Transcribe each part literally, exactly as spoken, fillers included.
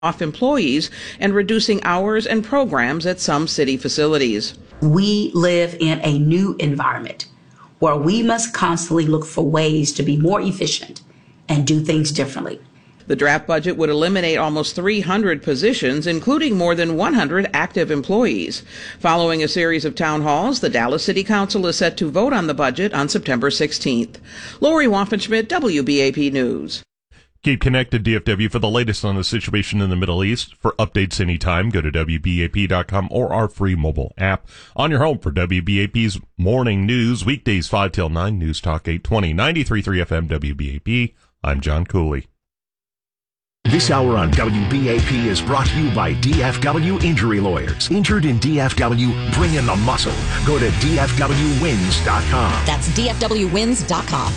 off employees and reducing hours and programs at some city facilities. We live in a new environment where we must constantly look for ways to be more efficient and do things differently. The draft budget would eliminate almost three hundred positions, including more than one hundred active employees. Following a series of town halls, the Dallas City Council is set to vote on the budget on September sixteenth. Lori Waffenschmidt, W B A P News. Keep connected, D F W, for the latest on the situation in the Middle East. For updates anytime, go to W B A P dot com or our free mobile app. On your home for W B A P's Morning News, weekdays five till nine, News Talk eight twenty, ninety-three point three F M W B A P. I'm John Cooley. This hour on W B A P is brought to you by D F W Injury Lawyers. Injured in D F W, bring in the muscle. Go to D F W wins dot com. That's D F W wins dot com.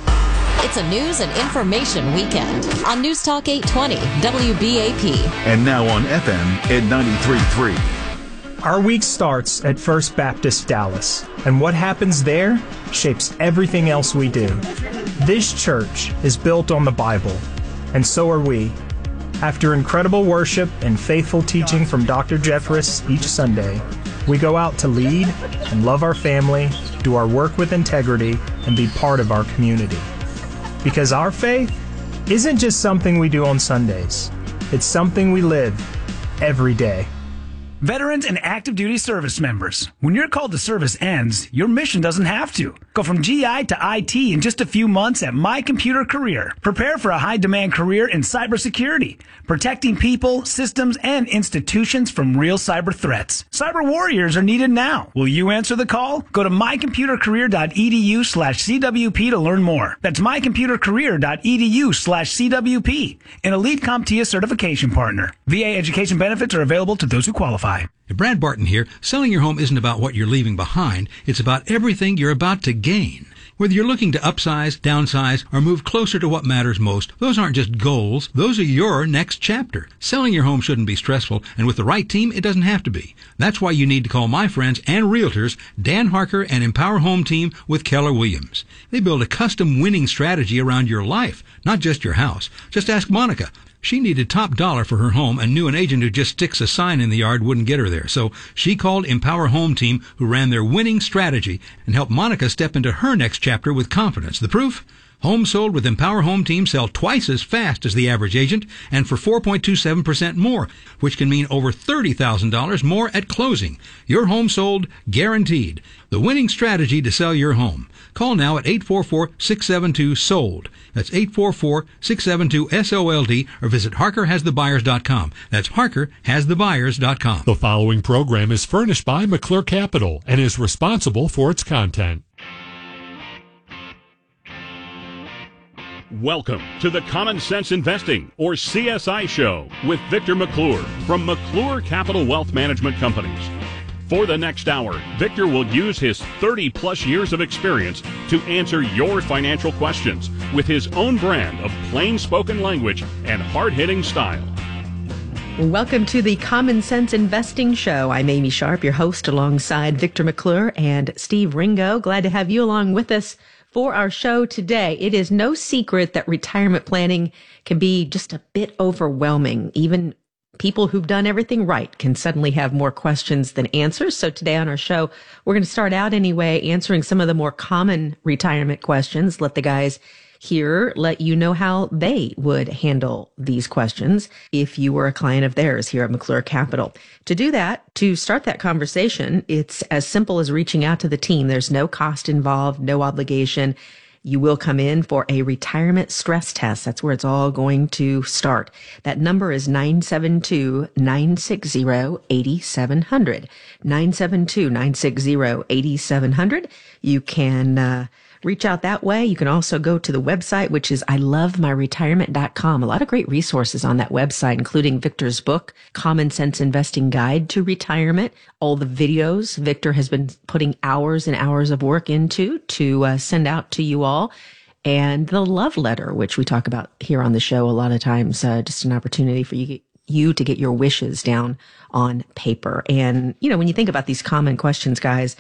It's a news and information weekend on News Talk eight twenty W B A P. And now on F M at ninety-three point three. Our week starts at First Baptist Dallas, and what happens there shapes everything else we do. This church is built on the Bible, and so are we. After incredible worship and faithful teaching from Doctor Jeffress each Sunday, we go out to lead and love our family, do our work with integrity, and be part of our community. Because our faith isn't just something we do on Sundays. It's something we live every day. Veterans and active duty service members, when your call to service ends, your mission doesn't have to. Go from G I to I T in just a few months at My Computer Career. Prepare for a high-demand career in cybersecurity, protecting people, systems, and institutions from real cyber threats. Cyber warriors are needed now. Will you answer the call? Go to my computer career dot e d u slash c w p to learn more. That's my computer career dot e d u slash c w p, an elite CompTIA certification partner. V A education benefits are available to those who qualify. Brad Barton here. Selling your home isn't about what you're leaving behind. It's about everything you're about to gain. Whether you're looking to upsize, downsize, or move closer to what matters most, those aren't just goals. Those are your next chapter. Selling your home shouldn't be stressful, and with the right team, it doesn't have to be. That's why you need to call my friends and realtors, Dan Harker and Empower Home Team with Keller Williams. They build a custom winning strategy around your life, not just your house. Just ask Monica. She needed top dollar for her home and knew an agent who just sticks a sign in the yard wouldn't get her there. So she called Empower Home Team, who ran their winning strategy and helped Monica step into her next chapter with confidence. The proof? Homes sold with Empower Home Team sell twice as fast as the average agent and for four point two seven percent more, which can mean over thirty thousand dollars more at closing. Your home sold guaranteed. The winning strategy to sell your home. Call now at eight four four, six seven two, SOLD. That's eight four four, six seven two, S O L D, or visit harker has the buyers dot com. That's harker has the buyers dot com. The following program is furnished by McClure Capital and is responsible for its content. Welcome to the Common Sense Investing, or C S I Show, with Victor McClure from McClure Capital Wealth Management Companies. For the next hour, Victor will use his thirty-plus years of experience to answer your financial questions with his own brand of plain-spoken language and hard-hitting style. Welcome to the Common Sense Investing Show. I'm Amy Sharp, your host, alongside Victor McClure and Steve Ringo. Glad to have you along with us for our show today. It is no secret that retirement planning can be just a bit overwhelming. Even people who've done everything right can suddenly have more questions than answers. So today on our show, we're going to start out anyway, answering some of the more common retirement questions. Let the guys here let you know how they would handle these questions if you were a client of theirs here at McClure Capital. To do that, to start that conversation, it's as simple as reaching out to the team. There's no cost involved, no obligation. You will come in for a retirement stress test. That's where it's all going to start. That number is nine seven two, nine six zero, eight seven zero zero. nine seven two, nine six zero, eight seven zero zero. You can uh, reach out that way. You can also go to the website, which is I love my retirement dot com. A lot of great resources on that website, including Victor's book, Common Sense Investing Guide to Retirement, all the videos Victor has been putting hours and hours of work into to uh, send out to you all, and the love letter, which we talk about here on the show a lot of times, uh, just an opportunity for you you to get your wishes down on paper. And, you know, when you think about these common questions, guys,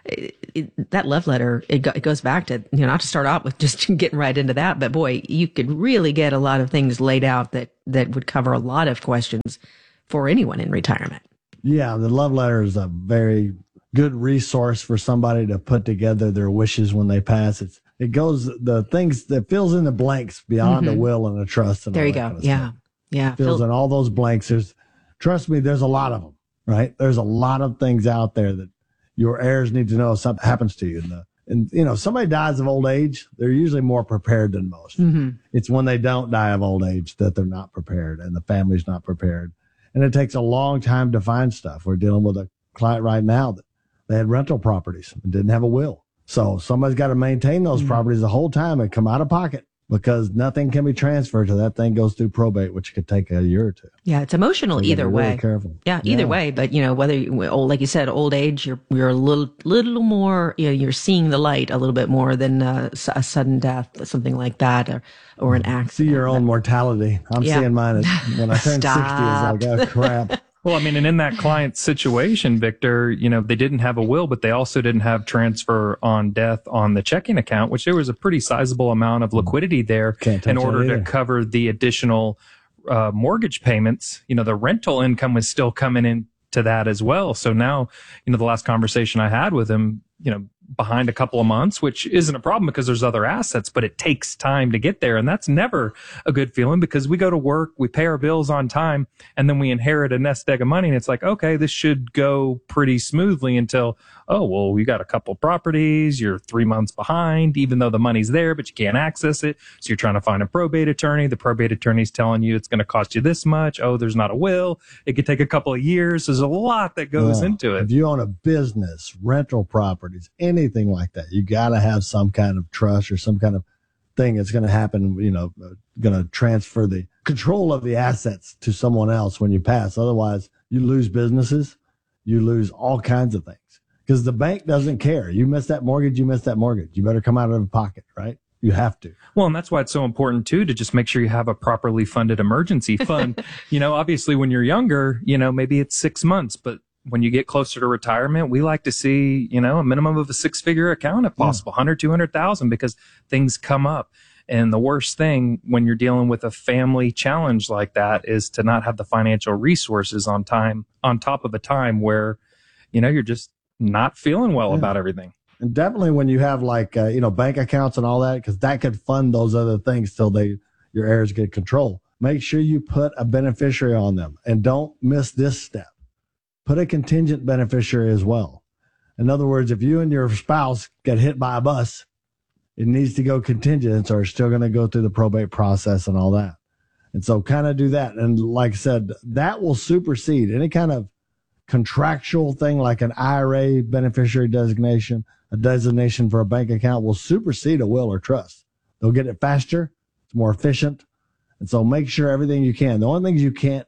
it, it, that love letter, it, go, it goes back to, you know, not to start off with just getting right into that, but boy, you could really get a lot of things laid out that, that would cover a lot of questions for anyone in retirement. Yeah, the love letter is a very good resource for somebody to put together their wishes when they pass. It's, it goes, the things that fills in the blanks beyond mm-hmm. a will and a trust. And there all you that go. Kind of Yeah. stuff. Yeah. Fills Phil- in all those blanks. There's, trust me, there's a lot of them, right? There's a lot of things out there that your heirs need to know if something happens to you. And, the, and you know, somebody dies of old age, they're usually more prepared than most. Mm-hmm. It's when they don't die of old age that they're not prepared and the family's not prepared. And it takes a long time to find stuff. We're dealing with a client right now that they had rental properties and didn't have a will. So somebody's got to maintain those mm-hmm. properties the whole time and come out of pocket, because nothing can be transferred till that thing goes through probate, which could take a year or two. Yeah, it's emotional so either way. Really careful. Yeah, either yeah. way. But you know, whether you, old, like you said, old age, you're you're a little little more. You know, you're seeing the light a little bit more than uh, a sudden death, something like that, or or an accident. See your own mortality. I'm yeah. seeing mine as, when I turn Stop. sixty. It's like, oh crap. Well, I mean, and in that client's situation, Victor, you know, they didn't have a will, but they also didn't have transfer on death on the checking account, which there was a pretty sizable amount of liquidity there in order to cover the additional uh, mortgage payments. You know, the rental income was still coming into that as well. So now, you know, the last conversation I had with him, you know, behind a couple of months, which isn't a problem because there's other assets, but it takes time to get there. And that's never a good feeling, because we go to work, we pay our bills on time, and then we inherit a nest egg of money. And it's like, okay, this should go pretty smoothly until, oh, well, we got a couple properties, you're three months behind, even though the money's there, but you can't access it. So you're trying to find a probate attorney. The probate attorney's telling you it's going to cost you this much. Oh, there's not a will. It could take a couple of years. There's a lot that goes yeah. into it. If you own a business, rental properties, anything like that, you got to have some kind of trust or some kind of thing that's going to happen, you know, uh, going to transfer the control of the assets to someone else when you pass. Otherwise, you lose businesses, you lose all kinds of things, because the bank doesn't care. You miss that mortgage, you miss that mortgage. You better come out of the pocket, right? You have to. Well, and that's why it's so important, too, to just make sure you have a properly funded emergency fund. You know, obviously, when you're younger, you know, maybe it's six months, but when you get closer to retirement, we like to see, you know, a minimum of a six figure account if possible, yeah. one hundred, two hundred thousand, because things come up. And the worst thing when you're dealing with a family challenge like that is to not have the financial resources on time, on top of a time where, you know, you're just not feeling well yeah. about everything. And definitely when you have like, uh, you know, bank accounts and all that, because that could fund those other things till they, your heirs get control. Make sure you put a beneficiary on them, and don't miss this step. Put a contingent beneficiary as well. In other words, if you and your spouse get hit by a bus, it needs to go contingent, or it's still going to go through the probate process and all that. And so kind of do that. And like I said, that will supersede any kind of contractual thing like an I R A beneficiary designation. A designation for a bank account will supersede a will or trust. They'll get it faster. It's more efficient. And so make sure everything you can. The only things you can't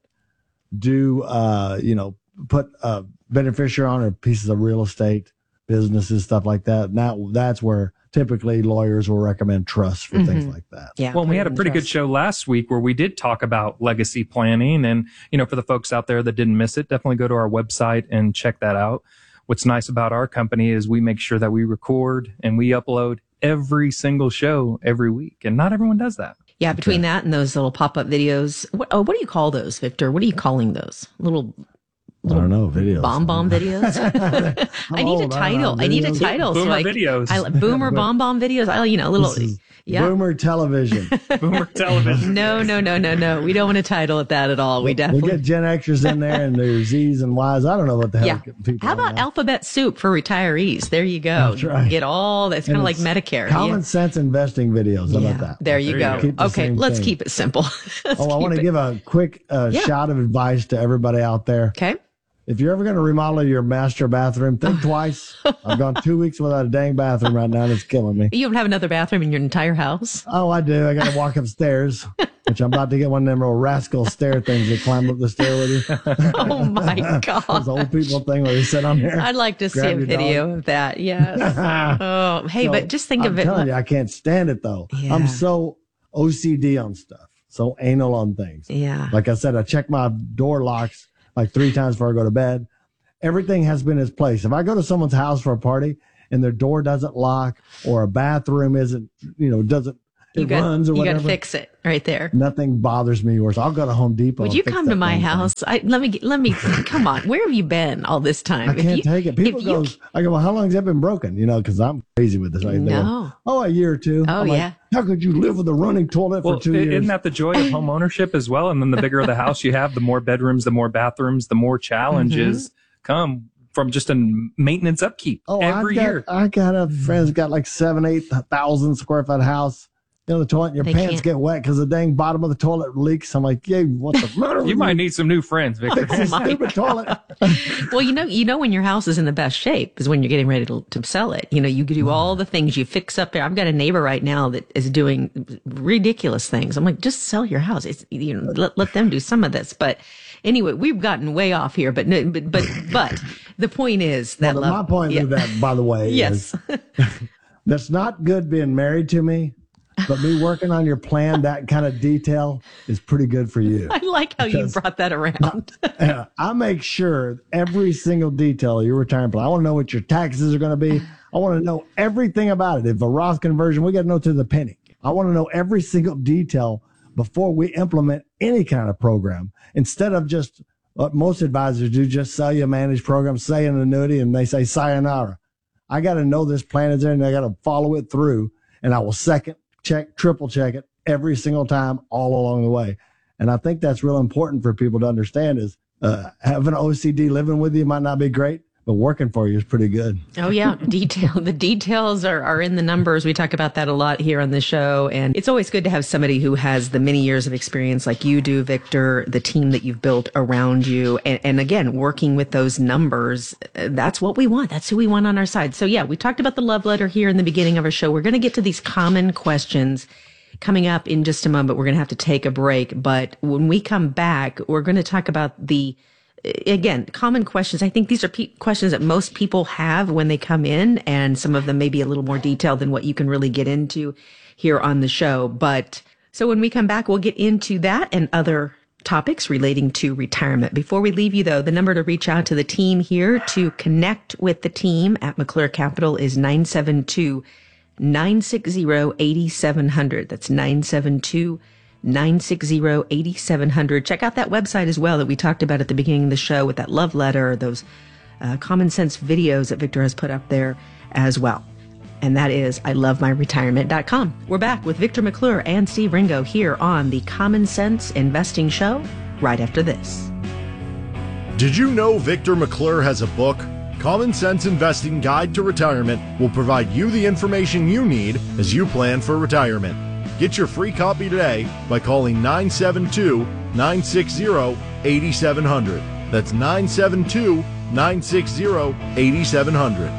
do, uh, you know, put a beneficiary on, or pieces of real estate, businesses, stuff like that. Now that's where typically lawyers will recommend trusts for mm-hmm. things like that. Yeah. Well, we had a pretty trust. good show last week where we did talk about legacy planning. And, you know, for the folks out there that didn't miss it, definitely go to our website and check that out. What's nice about our company is we make sure that we record and we upload every single show every week. And not everyone does that. Yeah. Between okay. that and those little pop-up videos. What, oh, what do you call those, Victor? What are you calling those? Little... I don't know, videos. Bomb bomb videos. I need a title. I, I need a title. Boomer so like, videos. I, boomer bomb bomb videos. I, you know, a little. Yeah. Boomer television. Boomer television. No, no, no, no, no. We don't want to title it that at all. We definitely. We'll get Gen Xers in there and there's Z's and Y's. I don't know what the hell. Yeah. People How about alphabet soup for retarees? There you go. That's right. Get all that's kind of like Medicare. Common yeah. sense investing videos. How yeah. about that? There you there go. You go. Okay, let's thing. keep it simple. oh, I want to give a quick uh, yeah. shot of advice to everybody out there. Okay. If you're ever going to remodel your master bathroom, think twice. I've gone two weeks without a dang bathroom right now, and it's killing me. You don't have another bathroom in your entire house? Oh, I do. I got to walk upstairs, which I'm about to get one of them little rascal stair things that climb up the stair with you. Oh, my God. Those old people thing where they sit on there. I'd like to see a video dog. of that, yes. oh, hey, so, but just think I'm of it. I'm telling you, I can't stand it, though. Yeah. I'm so O C D on stuff, so anal on things. Yeah. Like I said, I check my door locks like three times before I go to bed. everything has been in its place. If I go to someone's house for a party and their door doesn't lock or a bathroom isn't, you know, doesn't, it you got, runs or you whatever. You got to fix it right there. Nothing bothers me worse. I'll go to Home Depot. Would you come to my house? I, let me, let me, come on. Where have you been all this time? I if can't you, take it. People go, I go, well, how long has that been broken? You know, because I'm crazy with this. Right? No. Go, oh, a year or two. Oh, I'm yeah. Like, how could you live with a running toilet well, for two years? Isn't that the joy of home ownership as well? And then the bigger the house you have, the more bedrooms, the more bathrooms, the more challenges mm-hmm. come from just a maintenance upkeep oh, every I got, year. I got a friend's got like seven, eight thousand square foot house. You know, the toilet, your They pants can't. get wet because the dang bottom of the toilet leaks. I'm like, yeah, what the matter? You might need some new friends, Victor. Fix this stupid toilet. Well, you know, you know when your house is in the best shape is when you're getting ready to, to sell it. You know, you do all the things, you fix up there. I've got a neighbor right now that is doing ridiculous things. I'm like, just sell your house. It's, you know, let, let them do some of this. But anyway, we've gotten way off here. But no, but but, but the point is that well, love, my point yeah. of that, by the way, yes, is that's not good being married to me. But me working on your plan, that kind of detail is pretty good for you. I like how you brought that around. I, I make sure every single detail of your retirement plan. I want to know what your taxes are going to be. I want to know everything about it. If a Roth conversion, we got to know to the penny. I want to know every single detail before we implement any kind of program. Instead of just what most advisors do, just sell you a managed program, say an annuity, and they say sayonara. I got to know this plan is there, and I got to follow it through, and I will second check, triple check it every single time all along the way. And I think that's real important for people to understand is uh, having O C D living with you might not be great, but working for you is pretty good. Oh, yeah. Detail. The details are, are in the numbers. We talk about that a lot here on the show. And it's always good to have somebody who has the many years of experience like you do, Victor, the team that you've built around you. And, and again, working with those numbers, that's what we want. That's who we want on our side. So, yeah, we talked about the love letter here in the beginning of our show. We're going to get to these common questions coming up in just a moment. We're going to have to take a break. But when we come back, we're going to talk about the Again, common questions. I think these are pe- questions that most people have when they come in, and some of them may be a little more detailed than what you can really get into here on the show. But so when we come back, we'll get into that and other topics relating to retirement. Before we leave you, though, the number to reach out to the team here to connect with the team at McClure Capital is nine seven two, nine six zero, eight seven zero zero. That's nine seven two, nine six zero, eight seven zero zero. Check out that website as well that we talked about at the beginning of the show with that love letter, those uh, common sense videos that Victor has put up there as well. And that is I love my retirement dot com. We're back with Victor McClure and Steve Ringo here on the Common Sense Investing Show right after this. Did you know Victor McClure has a book? Common Sense Investing Guide to Retirement will provide you the information you need as you plan for retirement. Get your free copy today by calling nine seven two, nine six zero, eight seven zero zero. That's nine seven two, nine six zero, eight seven zero zero.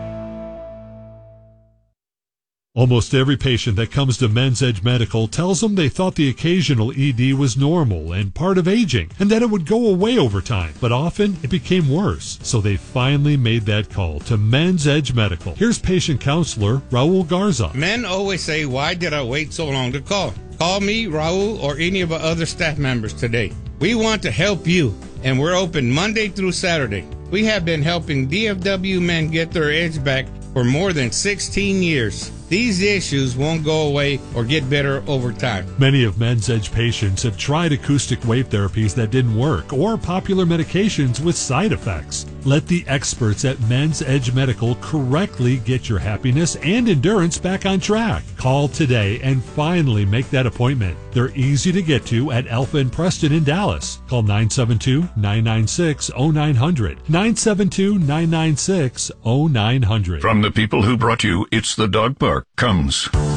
Almost every patient that comes to Men's Edge Medical tells them they thought the occasional E D was normal and part of aging, and that it would go away over time. But often, it became worse. So they finally made that call to Men's Edge Medical. Here's patient counselor Raul Garza. Men always say, why did I wait so long to call? Call me, Raul, or any of our other staff members today. We want to help you, and we're open Monday through Saturday. We have been helping D F W men get their edge back for more than sixteen years. These issues won't go away or get better over time. Many of Men's Edge patients have tried acoustic wave therapies that didn't work or popular medications with side effects. Let the experts at Men's Edge Medical correctly get your happiness and endurance back on track. Call today and finally make that appointment. They're easy to get to at Alpha and Preston in Dallas. Call nine seven two, nine nine six, zero nine zero zero. nine seven two, nine nine six, zero nine zero zero. From the people who brought you It's the Dog Park comes